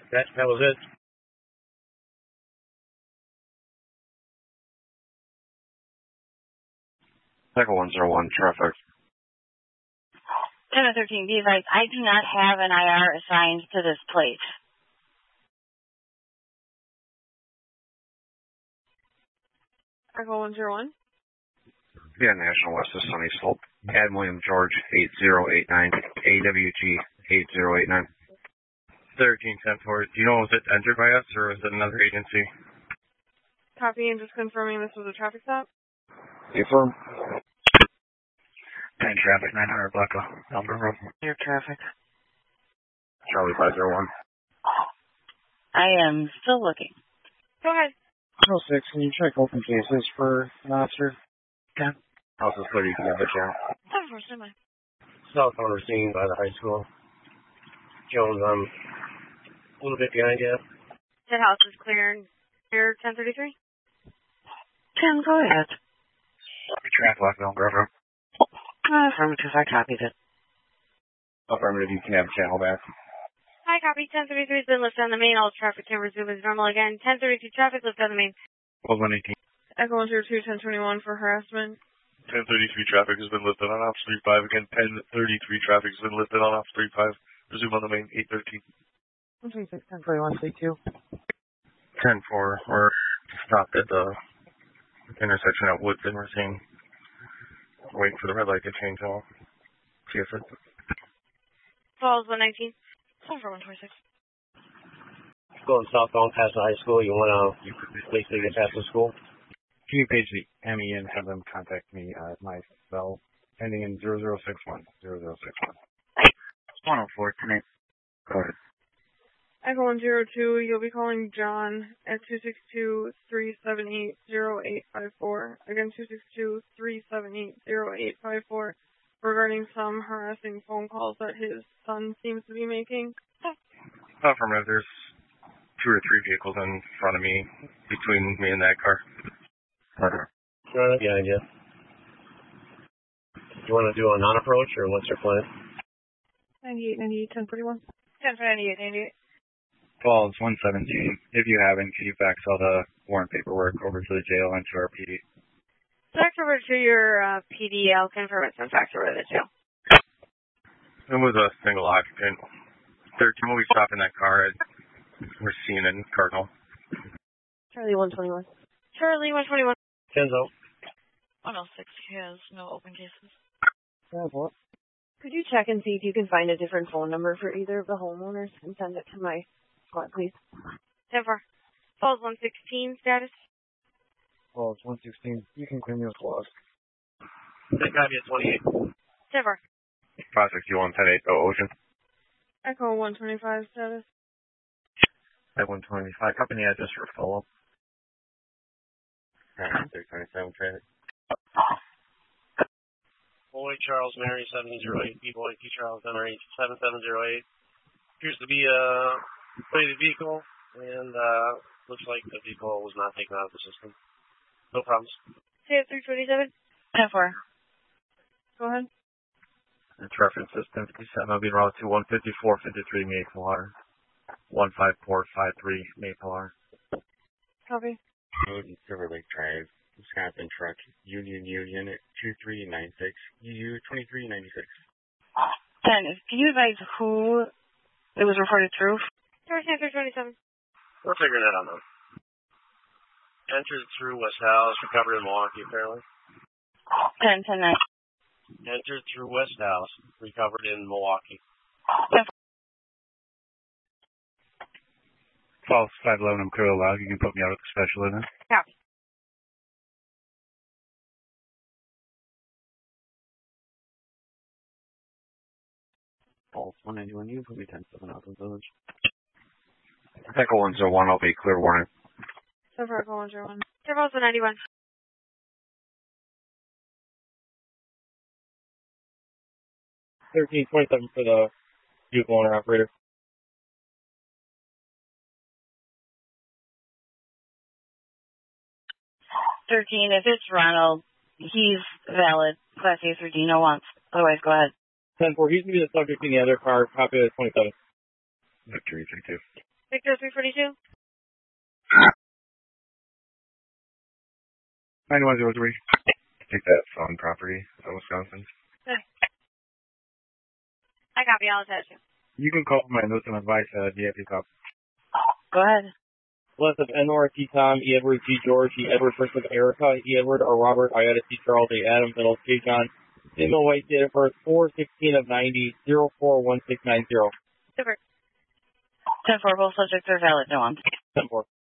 That was it. Echo 101, traffic. 10-13, be advised, I do not have an IR assigned to this plate. Echo 101. Yeah, National West of Sunny Slope. Ad William George 8089, AWG 8089. 13-10-4. Do you know, was it entered by us or was it another agency? Copy, and just confirming this was a traffic stop. Confirm. 10 traffic, 900 Blackwell, Melbourne Road. Your traffic. Charlie 501. I am still looking. Go ahead. 06, can you check open cases for an officer? 10. House is 30, can you have a chair? 10-4, stand by. Southbound scene by the high school. Jones, I'm a little bit behind you. That house is clear. Clear 1033? 10, go ahead. Traffic, Blackwell, Grove Road. Affirmative, I copied it. Affirmative, you can have channel back. Hi, copy. 1033 has been lifted on the main. All traffic can resume as normal again. 1032 traffic lifted on the main. 118. Echo 102, 1021 for harassment. 1033 traffic has been lifted on Ops 35. Again, 1033 traffic has been lifted on Ops 35. Resume on the main, 813. 126, 1041, C2. 10-4. We're stopped at the intersection at Woods and we're waiting for the red light to change. I'll see if it. Falls 119. 126. Going southbound past the high school, you want to basically get past the school? Can you page the ME and have them contact me at my cell ending in 0061. 0061. 104 tonight. Go ahead. Echo 102, you'll be calling John at 262-378-0854. Again, 262-378-0854 regarding some harassing phone calls that his son seems to be making. Affirmative, there's 2 or 3 vehicles in front of me, between me and that car. Right behind you. You want to do a non-approach, or what's your plan? 98, 98, 1041. 1098, 98. Falls 117. If you haven't, can you fax all the warrant paperwork over to the jail and to our PD? Fax over to your PD. I'll confirm it's been faxed over to the jail. It was a single occupant. 13, when we stopped in that car, we're seeing in Cardinal. Charlie 121. Charlie 121. Kenzo. 106 has no open cases. Could you check and see if you can find a different phone number for either of the homeowners and send it to my squad, please? 10-4. Falls 116 status. Falls 116. You can claim your clause. That guy be at 28. 10-4. 561, 10-8, Ocean. Echo 125 status. At 125, company address for follow-up. 627 traffic. Boy Charles Mary 708, B-Boy P Charles Mary 7708. Appears to be a plated vehicle, and looks like the vehicle was not taken out of the system. No problems. CF 327. 10-4. Go ahead. It's reference system 57. I'll be route to 15453 Maple R. 15453 Maple R. Copy. Road and Silver Lake Drive, Wisconsin truck, Union 2396, UU 2396. 10, can you advise who it was reported through? George Panther 27. We're figuring that out now. Entered through West House, recovered in Milwaukee, apparently. 10, 10, 9. Entered through West House, recovered in Milwaukee. 10. False 511, I'm clear allowed. You can put me out with the special in it. Yeah. False 191, you can put me 10-7 out of the village. Echo 101, I'll be clear warning. So far, Echo 101. Turbo's 191. 1327 for the vehicle owner operator. If it's Ronald, he's valid. Class A through Dino wants. Otherwise, go ahead. 10-4, he's going to be the subject in the other car. Copy of 27. Victory 32. Victor 342. 9103. Take that phone property in Wisconsin. Good. I copy. I'll attach you. You can call my notes and advice DFP cop. Go ahead. List of N-Nor, T. Tom, E. Edward, G. George, E. Edward, first of Erica, E. Edward, or Robert, Iota, T. Charles, A. Adam, middle, K. John, single white, date of birth, 4/16 of 90, 041690. Super. 10-4, both subjects are valid. No on. 10-4.